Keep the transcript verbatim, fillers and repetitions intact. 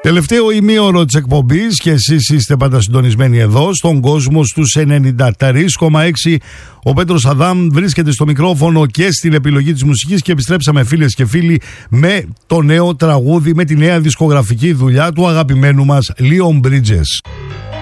Τελευταίο ημίωρο της εκπομπής και εσείς είστε πάντα συντονισμένοι εδώ στον κόσμο στους ενενήντα τρία κόμμα έξι. Ο Πέτρος Αδάμ βρίσκεται στο μικρόφωνο και στην επιλογή της μουσικής και επιστρέψαμε φίλες και φίλοι με το νέο τραγούδι, με τη νέα δισκογραφική δουλειά του αγαπημένου μας Leon Bridges.